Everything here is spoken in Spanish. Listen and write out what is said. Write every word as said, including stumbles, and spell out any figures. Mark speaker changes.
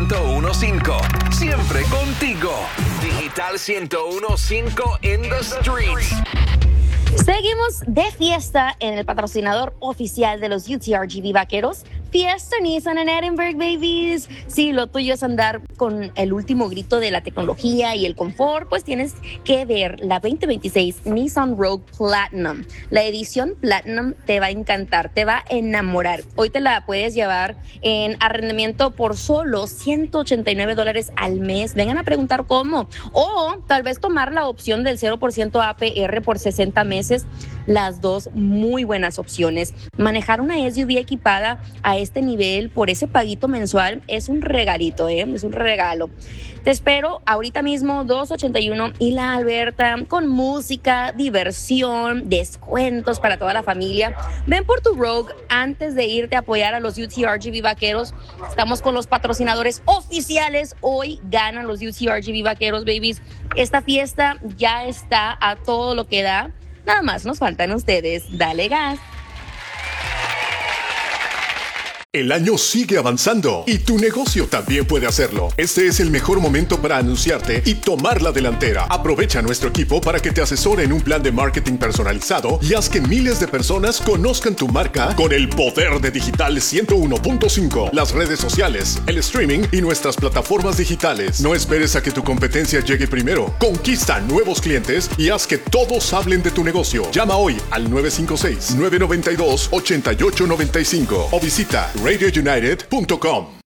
Speaker 1: ciento uno punto cinco. Siempre contigo. Digital ciento uno punto cinco in the streets.
Speaker 2: Seguimos de fiesta en el patrocinador oficial de los U T R G V Vaqueros, Fiesta Nissan en Edinburgh, babies. Si lo tuyo es andar con el último grito de la tecnología y el confort, pues tienes que ver la veinte veintiséis Nissan Rogue Platinum. La edición Platinum te va a encantar, te va a enamorar. Hoy te la puedes llevar en arrendamiento por solo ciento ochenta y nueve dólares al mes. Vengan a preguntar cómo. O tal vez tomar la opción del cero por ciento A P R por sesenta meses. Las dos muy buenas opciones. Manejar una S U V equipada a este nivel por ese paguito mensual es un regalito, ¿eh? Es un regalo. Te espero ahorita mismo, dos ochenta y uno y La Alberta, con música, diversión, descuentos para toda la familia. Ven por tu Rogue antes de irte a apoyar a los U T R G V Vaqueros. Estamos con los patrocinadores oficiales. Hoy ganan los U T R G V Vaqueros, babies. Esta fiesta ya está a todo lo que da. Nada más nos faltan ustedes. Dale gas.
Speaker 3: El año sigue avanzando y tu negocio también puede hacerlo. Este es el mejor momento para anunciarte y tomar la delantera. Aprovecha a nuestro equipo para que te asesore en un plan de marketing personalizado y haz que miles de personas conozcan tu marca con el poder de Digital ciento uno punto cinco, las redes sociales, el streaming y nuestras plataformas digitales. No esperes a que tu competencia llegue primero. Conquista nuevos clientes y haz que todos hablen de tu negocio. Llama hoy al nueve cinco seis, nueve nueve dos, ocho ocho nueve cinco o visita radio united punto com.